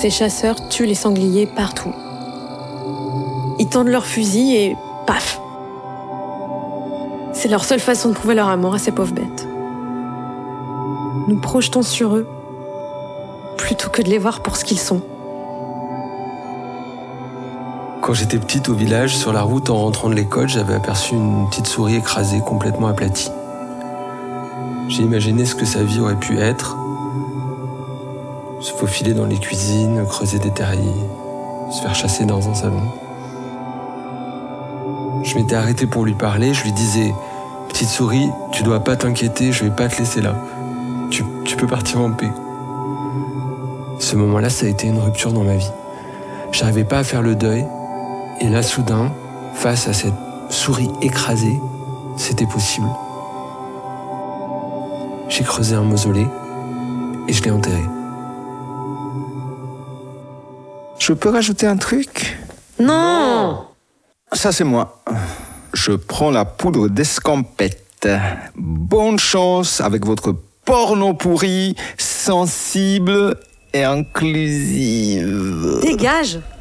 Ces chasseurs tuent les sangliers partout. Ils tendent leurs fusils et paf! C'est leur seule façon de prouver leur amour à ces pauvres bêtes. Nous projetons sur eux plutôt que de les voir pour ce qu'ils sont. Quand j'étais petite au village, sur la route en rentrant de l'école, j'avais aperçu une petite souris écrasée, complètement aplatie. J'ai imaginé ce que sa vie aurait pu être. Se faufiler dans les cuisines, creuser des terriers, se faire chasser dans un salon. Je m'étais arrêté pour lui parler, je lui disais « Petite souris, tu dois pas t'inquiéter, je vais pas te laisser là. Tu peux partir en paix. » Ce moment-là, ça a été une rupture dans ma vie. J'arrivais pas à faire le deuil, et là, soudain, face à cette souris écrasée, c'était possible. J'ai creusé un mausolée, et je l'ai enterré. Je peux rajouter un truc ? Non! Ça, c'est moi. Je prends la poudre d'escampette. Bonne chance avec votre porno pourri, sensible et inclusive. Dégage!